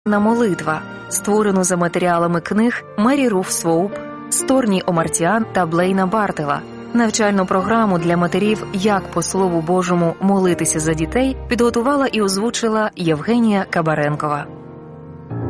На молитва, створену за матеріалами книг Мері Руф Своуп, Сторні Омартіан та Блейна Бартела. Навчальну програму для матерів «Як по Слову Божому молитися за дітей» підготувала і озвучила Євгенія Кабаренкова.